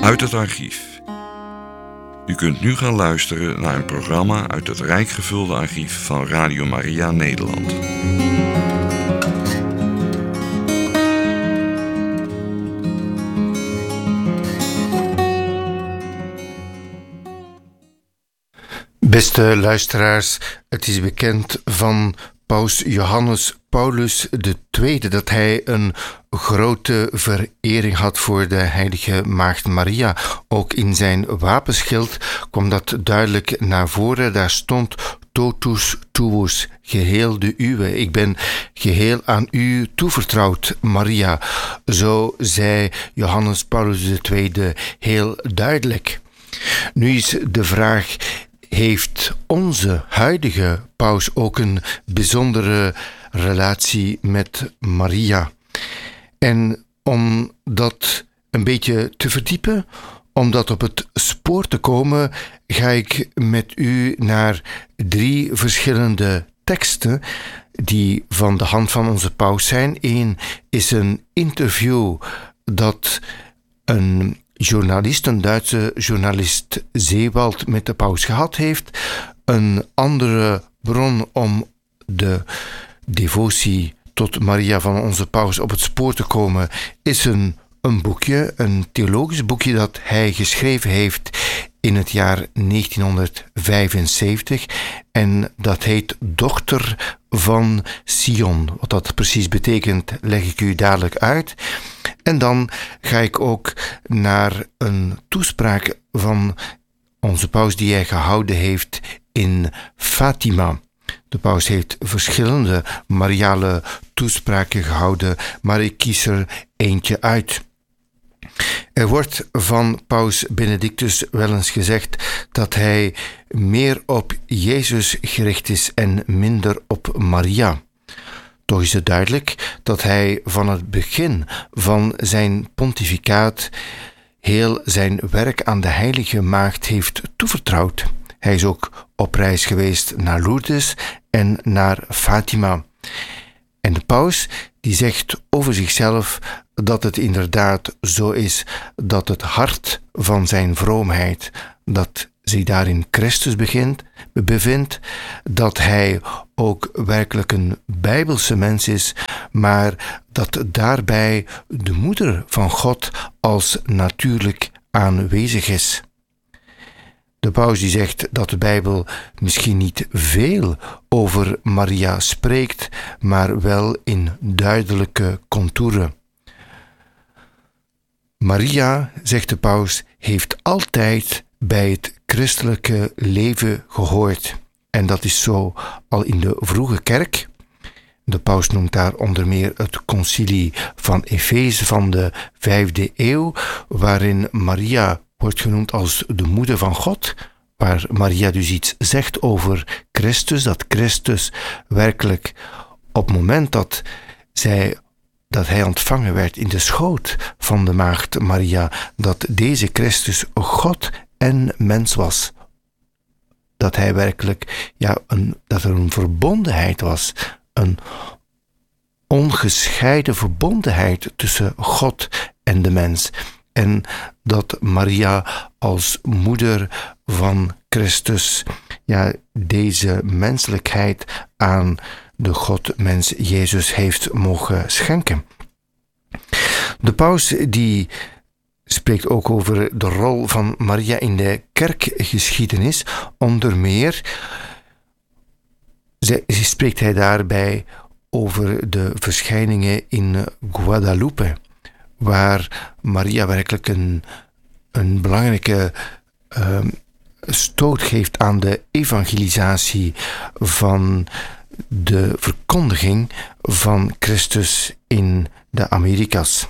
Uit het archief. U kunt nu gaan luisteren naar een programma uit het rijk gevulde archief van Radio Maria Nederland. Beste luisteraars, het is bekend van Paus Johannes Paulus II dat hij een grote verering had voor de heilige Maagd Maria. Ook in zijn wapenschild kwam dat duidelijk naar voren. Daar stond totus tuus, geheel de uwe. Ik ben geheel aan u toevertrouwd, Maria. Zo zei Johannes Paulus II heel duidelijk. Nu is de vraag: heeft onze huidige paus ook een bijzondere relatie met Maria? En om dat een beetje te verdiepen, om dat op het spoor te komen, ga ik met u naar 3 verschillende teksten die van de hand van onze paus zijn. Eén is een interview dat een Duitse journalist Zeewald met de paus gehad heeft. Een andere bron om de devotie tot Maria van onze paus op het spoor te komen is een boekje, een theologisch boekje dat hij geschreven heeft in het jaar 1975 en dat heet Dochter van Sion. Wat dat precies betekent, leg ik u dadelijk uit. En dan ga ik ook naar een toespraak van onze paus die hij gehouden heeft in Fatima. De paus heeft verschillende mariale toespraken gehouden, maar ik kies er eentje uit. Er wordt van paus Benedictus wel eens gezegd dat hij meer op Jezus gericht is en minder op Maria. Toch is het duidelijk dat hij van het begin van zijn pontificaat heel zijn werk aan de heilige maagd heeft toevertrouwd. Hij is ook op reis geweest naar Lourdes en naar Fatima. En de paus die zegt over zichzelf dat het inderdaad zo is dat het hart van zijn vroomheid, dat zich daar in Christus bevindt, dat hij ook werkelijk een bijbelse mens is, maar dat daarbij de moeder van God als natuurlijk aanwezig is. De paus die zegt dat de Bijbel misschien niet veel over Maria spreekt, maar wel in duidelijke contouren. Maria, zegt de paus, heeft altijd bij het christelijke leven gehoord. En dat is zo al in de vroege kerk. De paus noemt daar onder meer het concilie van Efeze van de 5e eeuw, waarin Maria wordt genoemd als de moeder van God, waar Maria dus iets zegt over Christus, dat Christus werkelijk op het moment dat hij ontvangen werd in de schoot van de maagd Maria, dat deze Christus God en mens was. Dat hij werkelijk, dat er een verbondenheid was, een ongescheiden verbondenheid tussen God en de mens. En dat Maria als moeder van Christus deze menselijkheid aan de God-mens Jezus heeft mogen schenken. De paus die spreekt ook over de rol van Maria in de kerkgeschiedenis. Onder meer spreekt hij daarbij over de verschijningen in Guadalupe, waar Maria werkelijk een belangrijke stoot geeft aan de evangelisatie van de verkondiging van Christus in de Amerikas.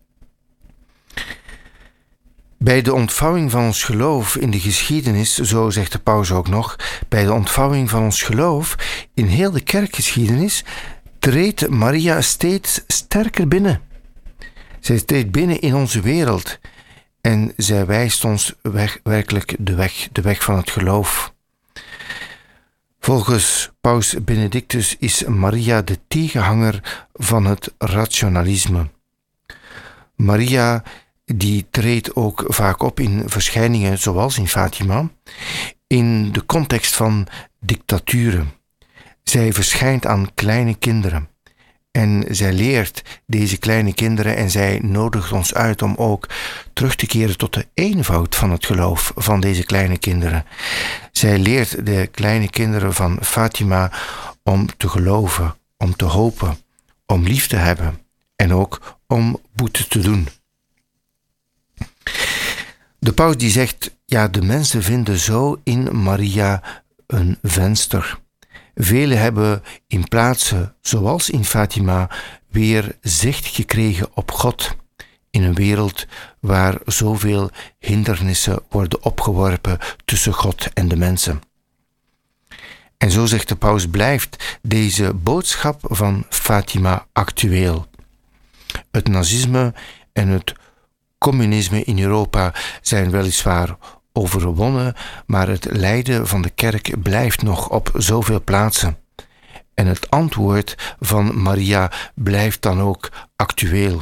Bij de ontvouwing van ons geloof in de geschiedenis, zo zegt de paus ook nog, bij de ontvouwing van ons geloof in heel de kerkgeschiedenis treedt Maria steeds sterker binnen. Zij treedt binnen in onze wereld en zij wijst ons werkelijk de weg van het geloof. Volgens paus Benedictus is Maria de tegenhanger van het rationalisme. Maria die treedt ook vaak op in verschijningen zoals in Fatima, in de context van dictaturen. Zij verschijnt aan kleine kinderen. En zij leert deze kleine kinderen en zij nodigt ons uit om ook terug te keren tot de eenvoud van het geloof van deze kleine kinderen. Zij leert de kleine kinderen van Fatima om te geloven, om te hopen, om lief te hebben en ook om boete te doen. De paus die zegt, ja, de mensen vinden zo in Maria een venster. Velen hebben in plaatsen zoals in Fatima weer zicht gekregen op God in een wereld waar zoveel hindernissen worden opgeworpen tussen God en de mensen. En zo zegt de paus, blijft deze boodschap van Fatima actueel. Het nazisme en het communisme in Europa zijn weliswaar overwonnen, maar het lijden van de kerk blijft nog op zoveel plaatsen. En het antwoord van Maria blijft dan ook actueel.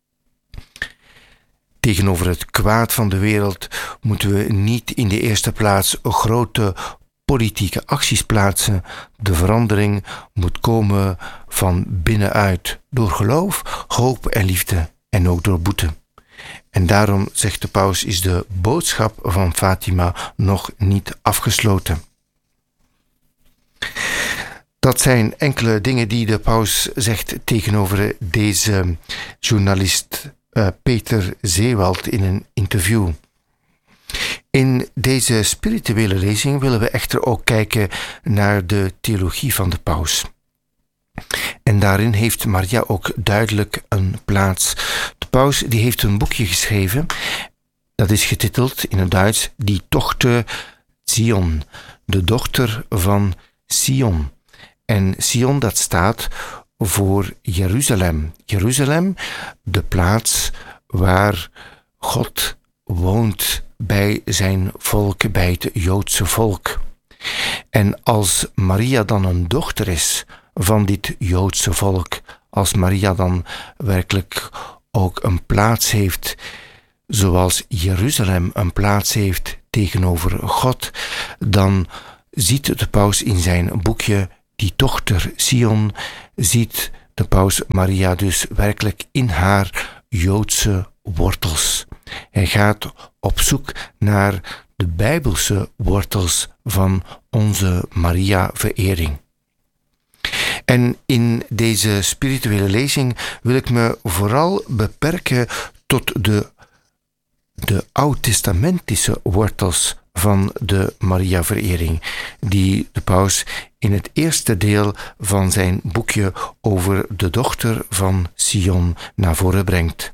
Tegenover het kwaad van de wereld moeten we niet in de eerste plaats grote politieke acties plaatsen. De verandering moet komen van binnenuit, door geloof, hoop en liefde en ook door boete. En daarom, zegt de paus, is de boodschap van Fatima nog niet afgesloten. Dat zijn enkele dingen die de paus zegt tegenover deze journalist Peter Zeewald in een interview. In deze spirituele lezing willen we echter ook kijken naar de theologie van de paus. En daarin heeft Maria ook duidelijk een plaats. De paus die heeft een boekje geschreven, dat is getiteld in het Duits Die Tochter Zion, de dochter van Sion. En Sion, dat staat voor Jeruzalem. Jeruzalem, de plaats waar God woont bij zijn volk, bij het Joodse volk. En als Maria dan een dochter is van dit Joodse volk, als Maria dan werkelijk ook een plaats heeft, zoals Jeruzalem een plaats heeft tegenover God, dan ziet de paus in zijn boekje Die Tochter Sion, ziet de paus Maria dus werkelijk in haar Joodse wortels. Hij gaat op zoek naar de Bijbelse wortels van onze Maria-verering. En in deze spirituele lezing wil ik me vooral beperken tot de oud-testamentische wortels van de Maria-verering, die de paus in het eerste deel van zijn boekje over de dochter van Sion naar voren brengt.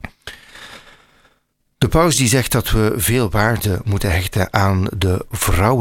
De paus die zegt dat we veel waarde moeten hechten aan de vrouwelijke